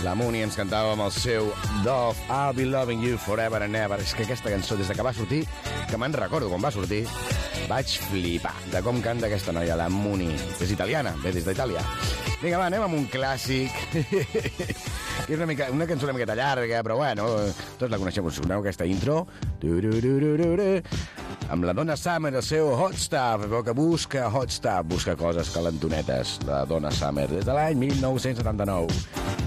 La Mooney ens cantava amb el seu Dove, I'll be loving you forever and ever. És que aquesta cançó, des de que va sortir, que me'n recordo quan va sortir, vaig flipar de com canta aquesta noia, la Mooney. És italiana, ve des d'Itàlia. Vinga, va, anem amb un clàssic. És una cançó una miqueta llarga, però bueno, tots la coneixem, us soneu aquesta intro? Amb la Donna Summer, el seu Hot Stuff, que busca Hot Stuff, busca coses calentonetes, la Donna Summer, des de l'any 1979.